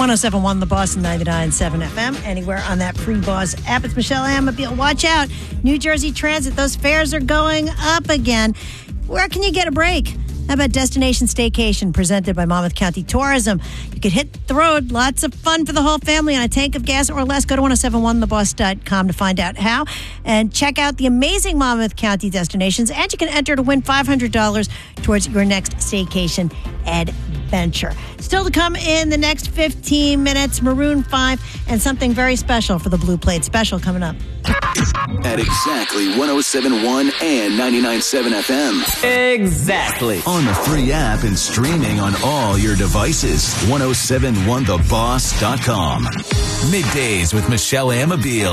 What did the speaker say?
107.1 The Boss and 99.7 FM. Anywhere on that free Boss app. It's Michelle Amabile. Watch out. New Jersey Transit. Those fares are going up again. Where can you get a break? How about Destination Staycation presented by Monmouth County Tourism? You could hit the road. Lots of fun for the whole family on a tank of gas or less. Go to 1071theboss.com to find out how. And check out the amazing Monmouth County destinations. And you can enter to win $500 towards your next staycation adventure. Still to come in the next 15 minutes, Maroon 5 and something very special for the Blue Plate Special coming up. At exactly 107.1 and 99.7 FM. Exactly. On the free app and streaming on all your devices. 1071theboss.com. Middays with Michelle Amabile.